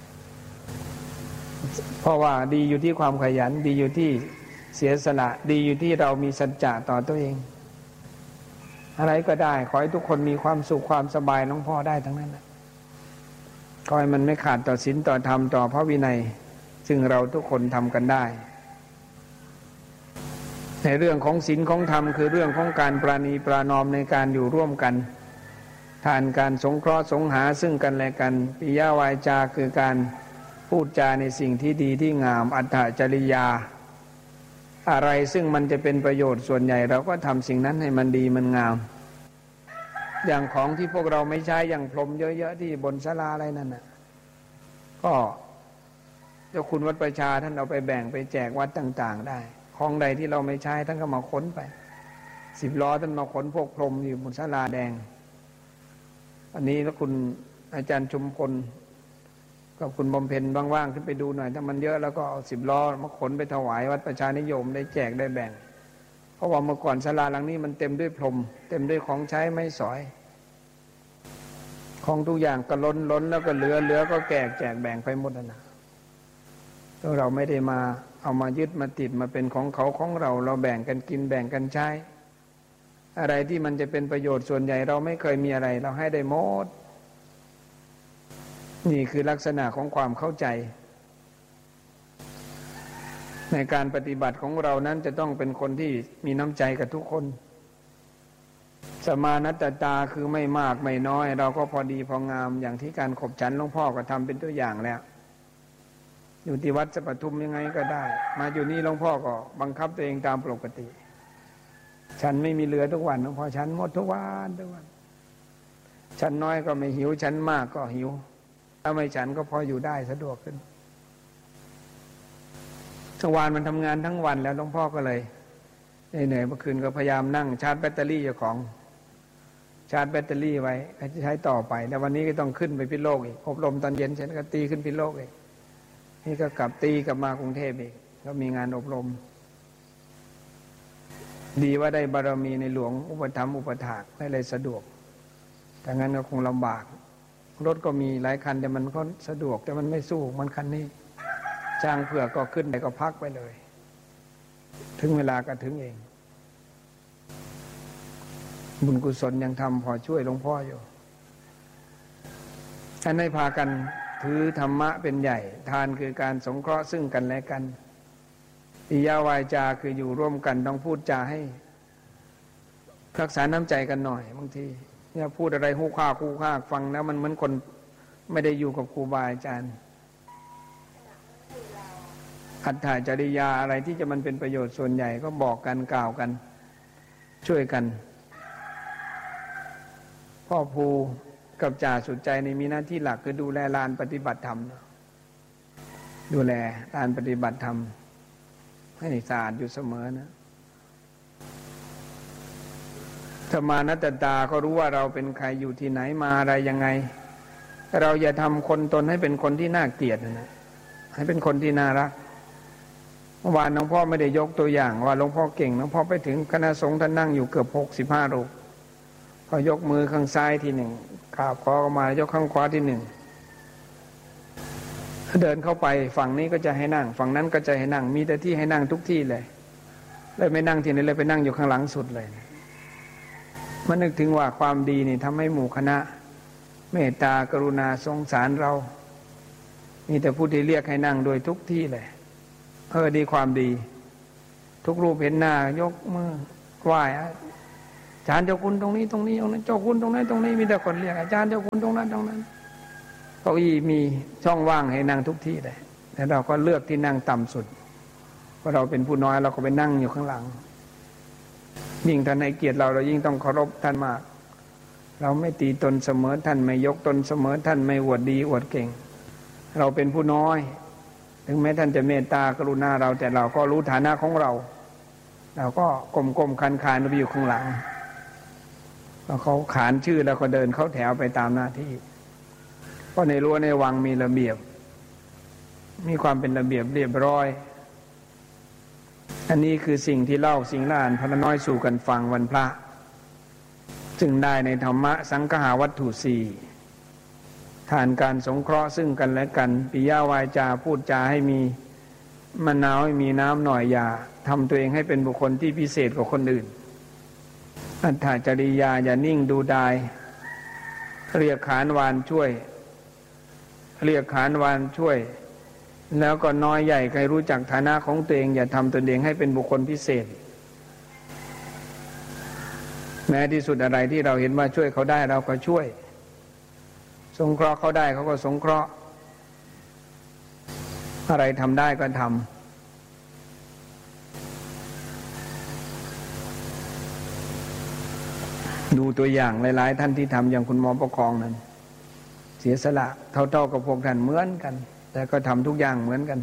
เพราะว่าดีอยู่ที่ความขยันดีอยู่ที่เสียสละดีอยู่ที่เรามีสัจจะต่อตัวเองอะไรก็ได้ขอให้ทุกคนมีความสุขความสบายน้องพ่อได้ทั้งนั้นนะขอให้มันไม่ขาดต่อศีลต่อธรรมต่อพระวินัยซึ่งเราทุกคนทำกันได้ในเรื่องของศีลของธรรมคือเรื่องของการปราณีปรานอมในการอยู่ร่วมกันทานการสงเคราะห์สงหาซึ่งกันและกันปิยวาจาคือการพูดจาในสิ่งที่ดีที่งามอัตถจริยาอะไรซึ่งมันจะเป็นประโยชน์ส่วนใหญ่เราก็ทำสิ่งนั้นให้มันดีมันงามอย่างของที่พวกเราไม่ใช้อย่างพรมเยอะๆที่บนศาลาอะไรนั่นน่ะก็เจ้าคุณวัดประชาท่านเอาไปแบ่งไปแจกวัดต่างๆได้ของใดที่เราไม่ใช้ท่านก็มาขนไป10 ล้อท่านมาขนพวกพรมอยู่บนศาลาแดงอันนี้แล้วคุณอาจารย์ชุมพลกับคุณบำเพ็ญว่างๆขึ้นไปดูหน่อยถ้ามันเยอะแล้วก็เอา10 ล้อมาขนไปถวายวัดประชานิยมได้แจกได้แบ่งเพราะว่าเมื่อก่อนศาลาหลังนี้มันเต็มด้วยพรมเต็มด้วยของใช้ไม้สอยของทุกอย่างก็ล้นแล้วก็เหลือก็แจกแบ่งไปหมดนะเราไม่ได้มาเอามายึดมาติดมาเป็นของเขาของเราแบ่งกันกินแบ่งกันใช้อะไรที่มันจะเป็นประโยชน์ส่วนใหญ่เราไม่เคยมีอะไรเราให้ได้หมดนี่คือลักษณะของความเข้าใจในการปฏิบัติของเรานั้นจะต้องเป็นคนที่มีน้ำใจกับทุกคนสมานัตตาคือไม่มากไม่น้อยเราก็พอดีพองามอย่างที่การขบฉันหลวงพ่อก็ทำเป็นตัวอย่างแล้วอยู่ที่วัดสัปทุมยังไงก็ได้มาอยู่นี่หลวงพ่อก็บังคับตัวเองตามปกติฉันไม่มีเหลือทุกวันหลวงพ่อฉันหมดทุกวัน ฉันน้อยก็ไม่หิวฉันมากก็หิวถ้าไม่ฉันก็พออยู่ได้สะดวกขึ้นเมื่อวานมันทำงานทั้งวันแล้วหลวงพ่อก็เลยเหนื่อยเมื่อคืนก็พยายามนั่งชาร์จแบตเตอรี่เจ้าของชาร์จแบตเตอรี่ไว้จะใช้ต่อไปแต่วันนี้ก็ต้องขึ้นไปพิษโลกอีกอบรมตอนเย็นฉันก็ตีขึ้นพิษโลกอีกนี่ก็กลับตีกลับมากรุงเทพอีกก็มีงานอบรมดีว่าได้บารมีในหลวงอุปถัมภ์อุปถากได้เลยสะดวกแต่งั้นก็คงลำบากรถก็มีหลายคันแต่มันก็สะดวกแต่มันไม่สู้มันคันนี้จ้างเผื่อก็ขึ้นไปก็พักไปเลยถึงเวลาก็ถึงเองบุญกุศลยังทำพอช่วยหลวงพ่ออยู่ท่านให้พากันถือธรรมะเป็นใหญ่ทานคือการสงเคราะห์ซึ่งกันและกันปิยวาจาคืออยู่ร่วมกันต้องพูดจาให้รักษาน้ำใจกันหน่อยบางทีเนี่ยพูดอะไรฮู้ข้าคู่ข้าฟังแล้วมันเหมือนคนไม่ได้อยู่กับครูบาอาจารย์อัตถจริยาอะไรที่จะมันเป็นประโยชน์ส่วนใหญ่ก็บอกกันกล่าวกันช่วยกันพ่อครูกับจ่าสุดใจในมีหน้าที่หลักคือดูแลลานปฏิบัติธรรมดูแลลานปฏิบัติธรรมให้สะอาดอยู่เสมอนะธรรมานัตตาก็รู้ว่าเราเป็นใครอยู่ที่ไหนมาอะไรยังไงเราอย่าทำคนตนให้เป็นคนที่น่าเกลียดนะให้เป็นคนที่น่ารักเมื่อวานหลวงพ่อไม่ได้ยกตัวอย่างว่าหลวงพ่อเก่งหลวงพ่อไปถึงคณะสงฆ์ท่านนั่งอยู่เกือบ65 รูปพอยกมือข้างซ้ายทีหนึ่งกราบขอเข้ามายกข้างขวาทีหนึ่งเดินเข้าไปฝั่งนี้ก็จะให้นั่งฝั่งนั้นก็จะให้นั่งมีแต่ที่ให้นั่งทุกที่เลยไม่นั่งที่ไหนเลยไปนั่งอยู่ข้างหลังสุดเลยมันนึกถึงว่าความดีนี่ทำให้หมู่คณะเมตตากรุณาสงสารเรามีแต่ผู้ที่เรียกให้นั่งโดยทุกที่เลยดีความดีทุกรูปเห็นหน้ายกมือไหว้อาจารย์เจ้าคุณตรงนี้ตรงนี้ตรงนั้นเจ้าคุณตรงนั้นตรงนี้มีแต่คนเรียกอาจารย์เจ้าคุณตรงนั้นตรงนั้นเก้าอี้มีช่องว่างให้นั่งทุกที่เลยแต่เราก็เลือกที่นั่งต่ำสุดเพราะเราเป็นผู้น้อยเราก็ไปนั่งอยู่ข้างหลังยิ่งท่านให้เกียรติเรายิ่งต้องเคารพท่านมากเราไม่ตีตนเสมอท่านไม่ยกตนเสมอท่านไม่อวดดีอวดเก่งเราเป็นผู้น้อยถึงแม้ท่านจะเมตตากรุณาเราแต่เราก็รู้ฐานะของเราเราก็ก้มๆคันๆไปอยู่ข้างหลังเขาขานชื่อแล้วก็เดินเข้าแถวไปตามหน้าที่เพราะในรั้วในวังมีระเบียบมีความเป็นระเบียบเรียบร้อยอันนี้คือสิ่งที่เล่าสิ่งล่านพระน้อยสู่กันฟังวันพระจึงได้ในธรรมะสังฆาวัตถุสี่ทานการสงเคราะห์ซึ่งกันและกันปิยวาจาพูดจาให้มีมะนาวให้มีน้ำหน่อยอย่าทำตัวเองให้เป็นบุคคลที่พิเศษกว่าคนอื่นอัตถจริยาอย่านิ่งดูดายเรียกขานวานช่วยเรียกขานวานช่วยแล้วก็น้อยใหญ่ใครรู้จักฐานะของตัวเองอย่าทำตัวเองให้เป็นบุคคลพิเศษแม้ที่สุดอะไรที่เราเห็นว่าช่วยเขาได้เราก็ช่วยสงเคราะห์เขาได้เขาก็สงเคราะห์อะไรทำได้ก็ทำดูตัวอย่างหลายๆท่านที่ทำอย่างคุณหมอประคองนั้นเสียสละเท่าๆกับพวกท่านเหมือนกันแต่ก็ทำทุกอย่างเหมือนกัน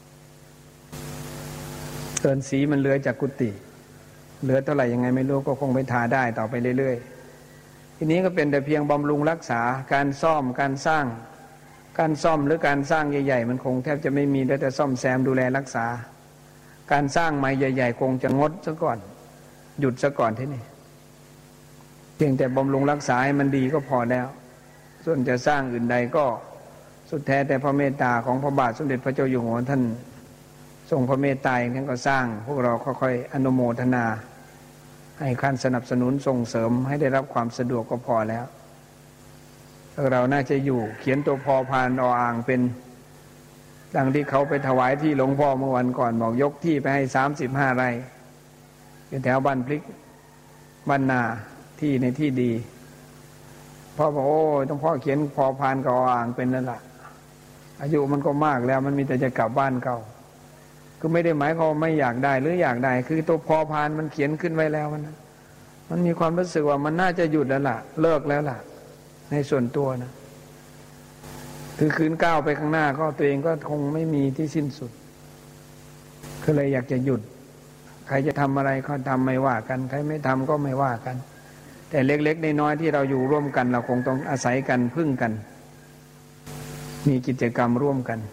เกินสีมันเหลือจากกุฏิเหลือเท่าไหร่ยังไงไม่รู้ก็คงไปทาได้ต่อไปเรื่อยๆทีนี้ก็เป็นแต่เพียงบำรุงรักษาการซ่อมการสร้างการซ่อมหรือการสร้างใหญ่ๆมันคงแทบจะไม่มีแต่ซ่อมแซมดูแลรักษาการสร้างใหม่ใหญ่ๆคงจะงดซะก่อนหยุดซะก่อนที่นี่เพียงแต่บำรุงรักษาให้มันดีก็พอแล้วส่วนจะสร้างอื่นใดก็สุดแท้แต่พระเมตตาของพระบาทสมเด็จพระเจ้าอยู่หัวท่านทรงพระเมตตาท่านก็สร้างพวกเราค่อยๆอนุโมทนาให้การสนับสนุนส่งเสริมให้ได้รับความสะดวกก็พอแล้วเราน่าจะอยู่เขียนตัวพอพานออ่างเป็นดังที่เขาไปถวายที่หลวงพ่อเมื่อวันก่อนบอกยกที่ไปให้35 ไร่อยู่แถวบ้านพลิกบ้านนาที่ในที่ดีพ่อบอกโอ้ต้องพ่อเขียนพอพานกับออ่างเป็นนั่นแหละอายุมันก็มากแล้วมันมีแต่จะกลับบ้านเก่าคือไม่ได้หมายความไม่อยากได้หรืออยากได้คือตัวพอพานมันเขียนขึ้นไว้แล้วมันมีความรู้สึกว่ามันน่าจะหยุดแล้วล่ะเลิกแล้วล่ะในส่วนตัวนะคือคืนก้าวไปข้างหน้าก็ตัวเองก็คงไม่มีที่สิ้นสุดก็เลยอยากจะหยุดใครจะทำอะไรก็ทำไม่ว่ากันใครไม่ทำก็ไม่ว่ากันแต่เล็กๆน้อยๆที่เราอยู่ร่วมกันเราคงต้องอาศัยกันพึ่งกันมีกิจกรรมร่วมกัน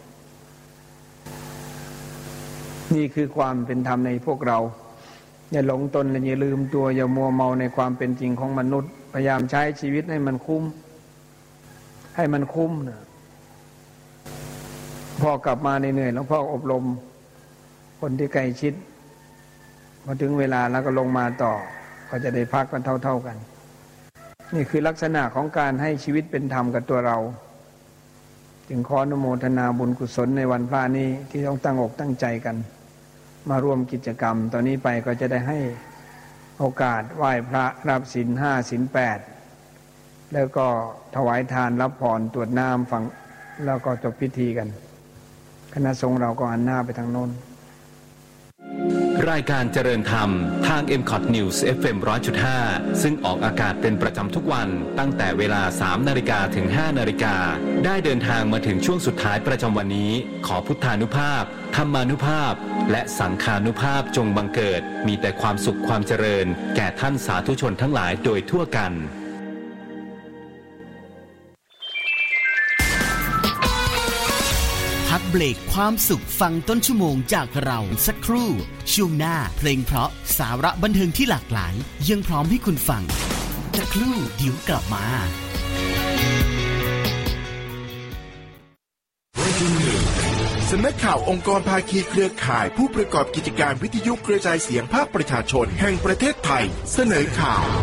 นี่คือความเป็นธรรมในพวกเราอย่าหลงตนและอย่าลืมตัวอย่ามัวเมาในความเป็นจริงของมนุษย์พยายามใช้ชีวิตให้มันคุ้มนะพ่อกลับมาเหนื่อยแล้วพ่ออบรมคนที่ใกล้ชิดพอถึงเวลาแล้วก็ลงมาต่อก็จะได้พักกันเท่าๆกันนี่คือลักษณะของการให้ชีวิตเป็นธรรมกับตัวเราจึงขออนุโมทนาบุญกุศลในวันพระนี้ที่ต้องตั้งอกตั้งใจกันมาร่วมกิจกรรมตอนนี้ไปก็จะได้ให้โอกาสไหว้พระรับศีล 5 ศีล 8แล้วก็ถวายทานรับพรตรวจน้ำฟังแล้วก็จบพิธีกันคณะสงฆ์เราก็หันหน้าไปทางโน้นรายการเจริญธรรมทาง MCOT News FM 100.5 ซึ่งออกอากาศเป็นประจำทุกวันตั้งแต่เวลา 3 นาฬิกาถึง 5 นาฬิกาได้เดินทางมาถึงช่วงสุดท้ายประจำวันนี้ขอพุทธานุภาพธรรมานุภาพและสังฆานุภาพจงบังเกิดมีแต่ความสุขความเจริญแก่ท่านสาธุชนทั้งหลายโดยทั่วกันพักเบรกความสุขฟังต้นชั่วโมงจากเราสักครู่ช่วงหน้าเพลงเพราะสาระบันเทิงที่หลากหลายยังพร้อมให้คุณฟังสักครู่เดี๋ยวกลับมาสำนักข่าวองค์กรภาคีเครือข่ายผู้ประกอบกิจการวิทยุกระจายเสียงภาคประชาชนแห่งประเทศไทยเสนอข่าว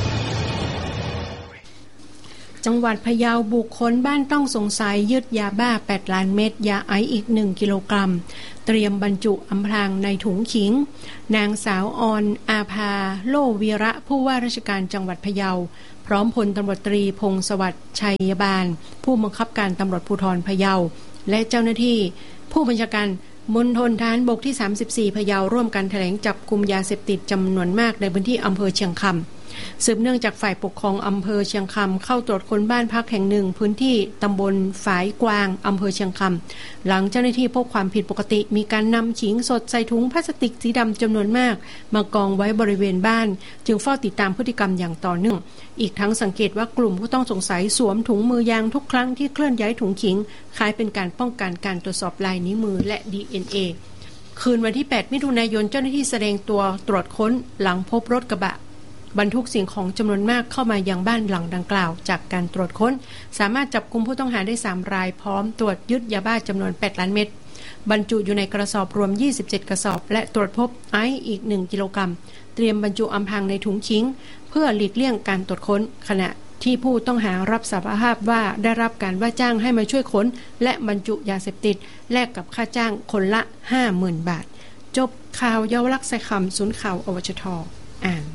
จังหวัดพะเยาบุคคลบ้านต้องสงสัยยึดยาบ้า8 ล้านเม็ดยาไอซ์อีก1 กิโลกรัมเตรียมบรรจุอำพรางในถุงขิงนางสาวออนอาภาโลวีระผู้ว่าราชการจังหวัดพะเยาพร้อมพลตำรวจตรีพงศวัสดิ์ชัยบาลผู้บังคับการตำรวจภูธรพะเยาและเจ้าหน้าที่ผู้บัญชาการมณฑลทหารบกที่34พะเยาร่วมกันแถลงจับกุมยาเสพติดจำนวนมากในพื้นที่อำเภอเชียงคำสืบเนื่องจากฝ่ายปกครองอำเภอเชียงคำเข้าตรวจค้นบ้านพักแห่งหนึ่งพื้นที่ตำบลฝายกวางอำเภอเชียงคำหลังเจ้าหน้าที่พบความผิดปกติมีการนำขิงสดใส่ถุงพลาสติกสีดำจำนวนมากมากองไว้บริเวณบ้านจึงเฝ้าติดตามพฤติกรรมอย่างต่อเนื่องอีกทั้งสังเกตว่ากลุ่มผู้ต้องสงสัยสวมถุงมือยางทุกครั้งที่เคลื่อนย้ายถุงขิงคล้ายเป็นการป้องกันการตรวจสอบลายนิ้วมือและ DNA คืนวันที่8 มิถุนายนเจ้าหน้าที่แสดงตัวตรวจค้นหลังพบรถกระบะบรรทุกสิ่งของจำนวนมากเข้ามายังบ้านหลังดังกล่าวจากการตรวจค้นสามารถจับกุมผู้ต้องหาได้3 รายพร้อมตรวจยึดยาบ้าจำนวน8 ล้านเม็ดบรรจุอยู่ในกระสอบรวม27 กระสอบและตรวจพบไอซ์อีก1 กิโลกรัมเตรียมบรรจุอำพรางในถุงขิงเพื่อหลีกเลี่ยงการตรวจค้นขณะที่ผู้ต้องหารับสารภาพว่าได้รับการว่าจ้างให้มาช่วยค้นและบรรจุยาเสพติดแลกกับค่าจ้างคนละ 50,000 บาทจบข่าวเยาวลักษณ์ใส่คำศูนย์ข่าวอวชท.อ่าน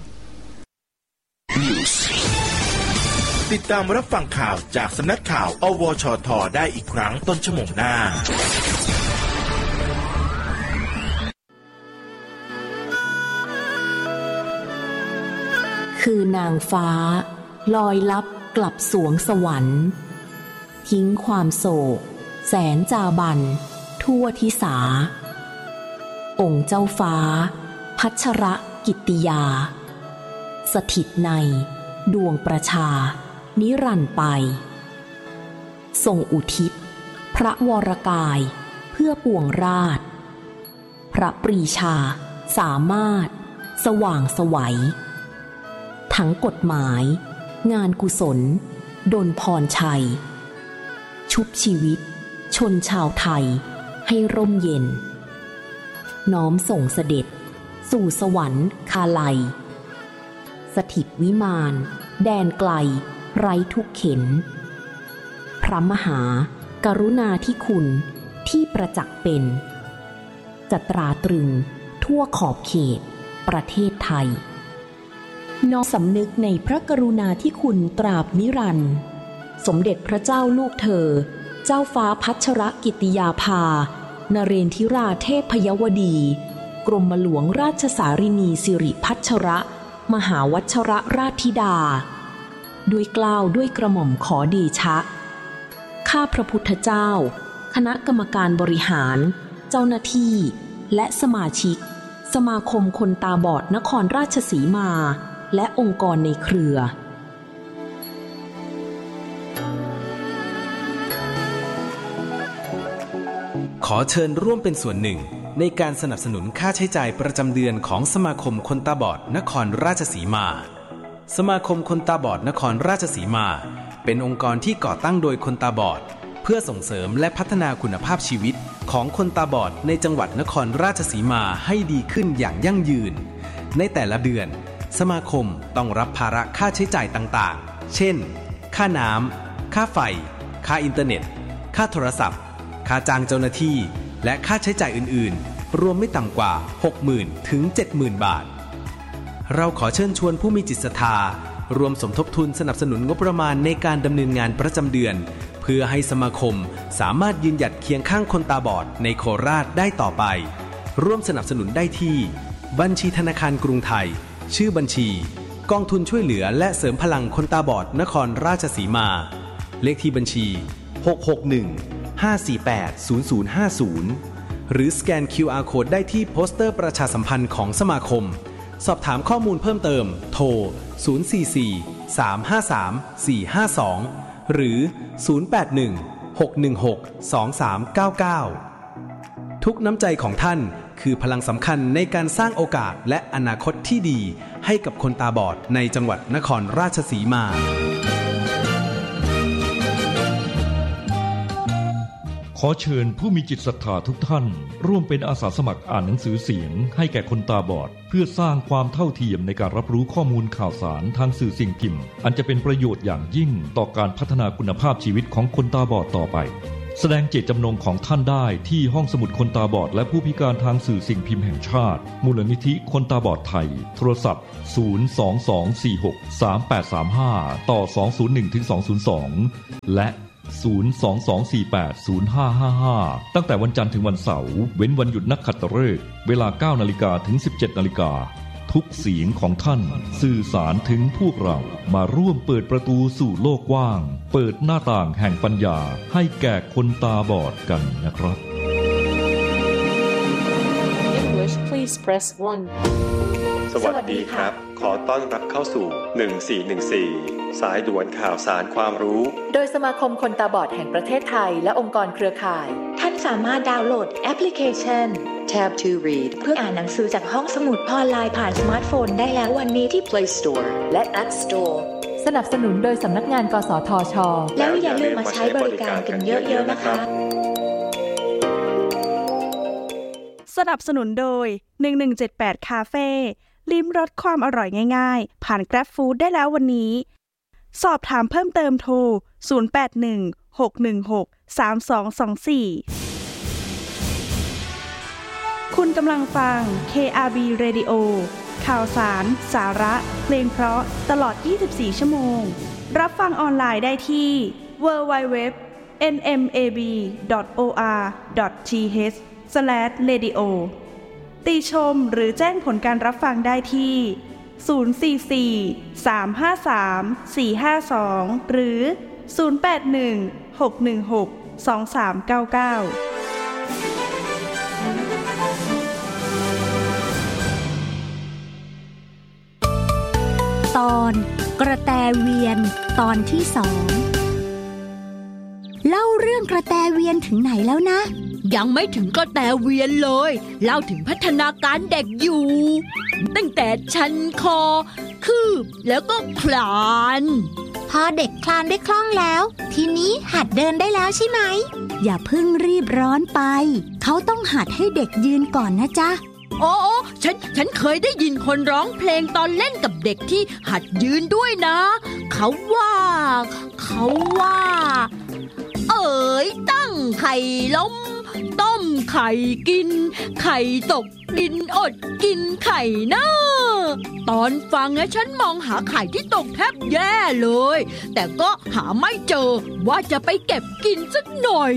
ติดตามรับฟังข่าวจากสำนักข่าวอวชท.ได้อีกครั้งต้นชั่วโมงหน้าคือนางฟ้าลอยลับกลับสวงสวรรค์ทิ้งความโศกแสนจาบันทั่วทิสาองค์เจ้าฟ้าพัชรกิตติยาสถิตในดวงประชานิรันดร์ไปทรงอุทิศพระวรกายเพื่อปวงราชพระปรีชาสามารถสว่างไสวทั้งกฎหมายงานกุศลดลพรชัยชุบชีวิตชนชาวไทยให้ร่มเย็นน้อมส่งเสด็จสู่สวรรคาลัยสถิตวิมานแดนไกลไร้ทุกเข็ญพระมหากรุณาธิคุณที่ประจักษ์เป็นจะตราตรึงทั่วขอบเขตประเทศไทยน้อมสำนึกในพระกรุณาธิคุณตราบนิรันดร์สมเด็จพระเจ้าลูกเธอเจ้าฟ้าพัชรกิตติยาภานเรนทิราเทพยวดีกรมหลวงราชสารินีสิริพัชระมหาวัชรราชธิดาด้วยเกล้าด้วยกระหม่อมขอเดชะข้าพระพุทธเจ้าคณะกรรมการบริหารเจ้าหน้าที่และสมาชิกสมาคมคนตาบอดนครราชสีมาและองค์กรในเครือขอเชิญร่วมเป็นส่วนหนึ่งในการสนับสนุนค่าใช้จ่ายประจำเดือนของสมาคมคนตาบอดนครราชสีมาสมาคมคนตาบอดนครราชสีมาเป็นองค์กรที่ก่อตั้งโดยคนตาบอดเพื่อส่งเสริมและพัฒนาคุณภาพชีวิตของคนตาบอดในจังหวัดนครราชสีมาให้ดีขึ้นอย่างยั่งยืนในแต่ละเดือนสมาคมต้องรับภาระค่าใช้จ่ายต่างๆเช่นค่าน้ำค่าไฟค่าอินเทอร์เน็ตค่าโทรศัพท์ค่าจ้างเจ้าหน้าที่และค่าใช้จ่ายอื่นๆรวมไม่ต่ำกว่า 60,000 ถึง 70,000 บาทเราขอเชิญชวนผู้มีจิตศรัทธารวมสมทบทุนสนับสนุนงบประมาณในการดำเนินงานประจำเดือนเพื่อให้สมาคมสามารถยืนหยัดเคียงข้างคนตาบอดในโคราชได้ต่อไปร่วมสนับสนุนได้ที่บัญชีธนาคารกรุงไทยชื่อบัญชีกองทุนช่วยเหลือและเสริมพลังคนตาบอดนครราชสีมาเลขที่บัญชี661-548-0050หรือสแกน QR Code ได้ที่โปสเตอร์ประชาสัมพันธ์ของสมาคมสอบถามข้อมูลเพิ่มเติมโทร044-353-452หรือ081-616-2399ทุกน้ำใจของท่านคือพลังสำคัญในการสร้างโอกาสและอนาคตที่ดีให้กับคนตาบอดในจังหวัดนครราชสีมาขอเชิญผู้มีจิตศรัทธาทุกท่านร่วมเป็นอาสาสมัครอ่านหนังสือเสียงให้แก่คนตาบอดเพื่อสร้างความเท่าเทียมในการรับรู้ข้อมูลข่าวสารทางสื่อสิ่งพิมพ์อันจะเป็นประโยชน์อย่างยิ่งต่อการพัฒนาคุณภาพชีวิตของคนตาบอดต่อไปแสดงเจตจำนงของท่านได้ที่ห้องสมุดคนตาบอดและผู้พิการทางสื่อสิ่งพิมพ์แห่งชาติมูลนิธิคนตาบอดไทยโทรศัพท์022463835ต่อ201-202และ022480555ตั้งแต่วันจันทร์ถึงวันเสาร์เว้นวันหยุดนักขัตฤกษ์เวลา 9:00 นถึง 17:00 นทุกเสียงของท่านสื่อสารถึงพวกเรามาร่วมเปิดประตูสู่โลกกว้างเปิดหน้าต่างแห่งปัญญาให้แก่คนตาบอดกันนะครับ English please press 1 สวัสดีครับขอต้อนรับเข้าสู่1414สายด่วนข่าวสารความรู้โดยสมาคมคนตาบอดแห่งประเทศไทยและองค์กรเครือข่ายท่านสามารถดาวน์โหลดแอปพลิเคชัน Tab to Read เพื่ออ่านหนังสือจากห้องสมุดออนไลน์ผ่านสมาร์ทโฟนได้แล้ววันนี้ที่ Play Store และ App Store สนับสนุนโดยสำนักงานกสทช.แล้วอย่าลืมมาใช้บริการกันเยอะๆนะคะสนับสนุนโดย1178คาเฟ่ลิ้มรสความอร่อยง่ายๆผ่าน Grab Food ได้แล้ววันนี้สอบถามเพิ่มเติมโทร0816163224คุณกำลังฟัง KRB Radio ข่าวสารสาระเพลงเพราะตลอด24ชั่วโมงรับฟังออนไลน์ได้ที่ www.nmab.or.th/radio ติชมหรือแจ้งผลการรับฟังได้ที่044-353-452หรือ081-616-2399 ตอนกระแตเวียนตอนที่2เล่าเรื่องกระแตเวียนถึงไหนแล้วนะยังไม่ถึงกระแตเวียนเลยเล่าถึงพัฒนาการเด็กอยู่ตั้งแต่ชันคอคืบแล้วก็คลานพอเด็กคลานได้คล่องแล้วทีนี้หัดเดินได้แล้วใช่ไหมอย่าเพิ่งรีบร้อนไปเขาต้องหัดให้เด็กยืนก่อนนะจ๊ะโอ้ฉันเคยได้ยินคนร้องเพลงตอนเล่นกับเด็กที่หัดยืนด้วยนะเขาว่าเอ๋ยตั้งไข่ล้มต้มไข่กินไข่ตกดินอดกินไข่นะตตอนฟังนะฉันมองหาไข่ที่ตกแทบแย่เลยแต่ก็หาไม่เจอว่าจะไปเก็บกินสักหน่อย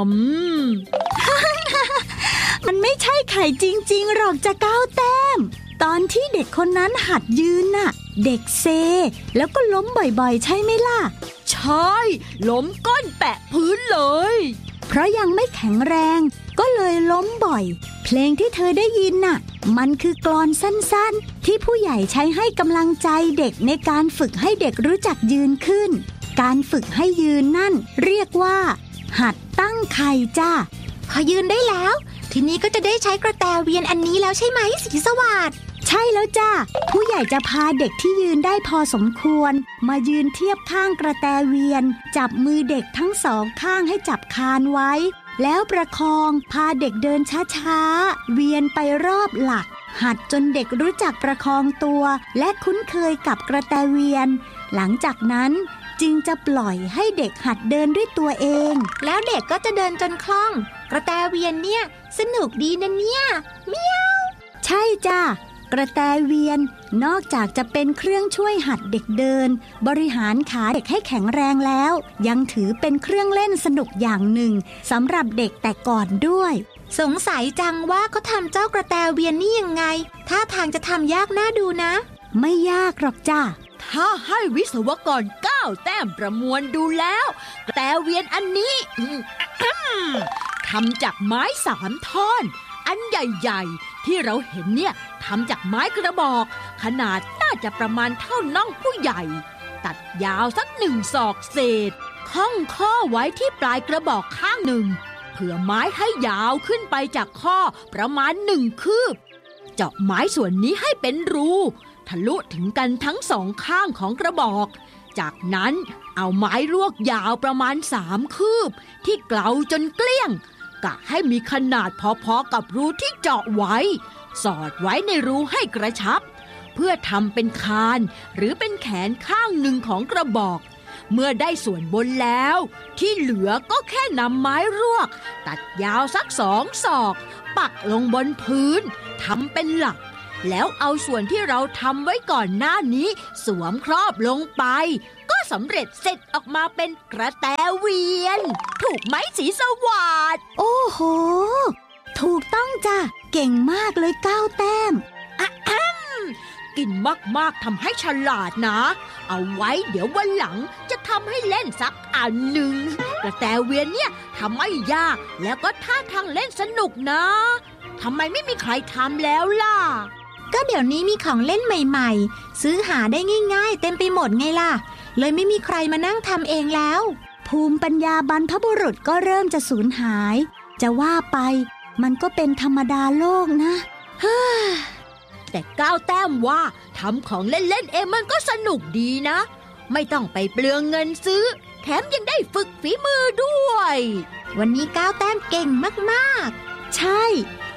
มันไม่ใช่ไข่จริงๆหรอกจะก้าวแต้มตอนที่เด็กคนนั้นหัดยืนน่ะเด็กเซแล้วก็ล้มบ่อยๆใช่ไหมล่ะใช่ล้มก้นแปะพื้นเลยเพราะยังไม่แข็งแรงก็เลยล้มบ่อยเพลงที่เธอได้ยินน่ะมันคือกลอนสั้นๆที่ผู้ใหญ่ใช้ให้กำลังใจเด็กในการฝึกให้เด็กรู้จักยืนขึ้นการฝึกให้ยืนนั่นเรียกว่าหัดตั้งไข่จ้าพอยืนได้แล้วทีนี้ก็จะได้ใช้กระแตเวียนอันนี้แล้วใช่ไหมสีสวัสดิ์ใช่แล้วจ้าผู้ใหญ่จะพาเด็กที่ยืนได้พอสมควรมายืนเทียบข้างกระแตเวียนจับมือเด็กทั้งสองข้างให้จับคานไว้แล้วประคองพาเด็กเดินช้าๆเวียนไปรอบหลักหัดจนเด็กรู้จักประคองตัวและคุ้นเคยกับกระแตเวียนหลังจากนั้นจึงจะปล่อยให้เด็กหัดเดินด้วยตัวเองแล้วเด็กก็จะเดินจนคล่องกระแตเวียนเนี่ยสนุกดีนะเนี่ยเมียวใช่จ้ากระแตเวียนนอกจากจะเป็นเครื่องช่วยหัดเด็กเดินบริหารขาเด็กให้แข็งแรงแล้วยังถือเป็นเครื่องเล่นสนุกอย่างหนึ่งสำหรับเด็กแต่ก่อนด้วยสงสัยจังว่าเขาทำเจ้ากระแตเวียนนี่ยังไงท่าทางจะทำยากน่าดูนะไม่ยากหรอกจ้าถ้าให้วิศวกร9 แต้มประมวลดูแล้วกระแตเวียนอันนี้ ทำจากไม้3 ท่อนอันใหญ่ๆที่เราเห็นเนี่ยทำจากไม้กระบอกขนาดน่าจะประมาณเท่าน่องผู้ใหญ่ตัดยาวสัก1 ศอกเศษข้องข้อไว้ที่ปลายกระบอกข้างหนึ่งเพื่อไม้ให้ยาวขึ้นไปจากข้อประมาณ1 คืบเจาะไม้ส่วนนี้ให้เป็นรูทะลุถึงกันทั้ง2 ข้างของกระบอกจากนั้นเอาไม้ลวกยาวประมาณ3 คืบที่เกลาจนเกลี้ยงกะให้มีขนาดพอๆกับรูที่เจาะไว้สอดไว้ในรูให้กระชับเพื่อทำเป็นคานหรือเป็นแขนข้างหนึ่งของกระบอกเมื่อได้ส่วนบนแล้วที่เหลือก็แค่นำไม้รวกตัดยาวสัก2 ศอกปักลงบนพื้นทำเป็นหลักแล้วเอาส่วนที่เราทำไว้ก่อนหน้านี้สวมครอบลงไปก็สำเร็จเสร็จออกมาเป็นกระแตเวียนถูกไหมสีสวัสดิ์โอ้โหถูกต้องจ้ะเก่งมากเลย9 แต้มกินมากๆทำให้ฉลาดนะเอาไว้เดี๋ยววันหลังจะทำให้เล่นสักอันหนึ่งกระแตเวียนเนี่ยทำไม่ยากแล้วก็ท่าทางเล่นสนุกนะทำไมไม่มีใครทำแล้วล่ะก็เดี๋ยวนี้มีของเล่นใหม่ๆซื้อหาได้ง่ายๆเต็มไปหมดไงล่ะเลยไม่มีใครมานั่งทำเองแล้วภูมิปัญญาบรรพบุรุษก็เริ่มจะสูญหายจะว่าไปมันก็เป็นธรรมดาโลกนะแต่9 แต้มว่าทำของเล่นๆเองมันก็สนุกดีนะไม่ต้องไปเปลืองเงินซื้อแถมยังได้ฝึกฝีมือด้วยวันนี้9 แต้มเก่งมากๆใช่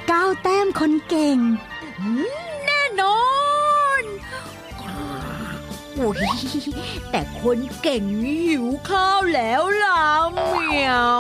9 แต้มคนเก่งแน่นอนแต่คนเก่งหิวข้าวแล้วล่ะเหมียว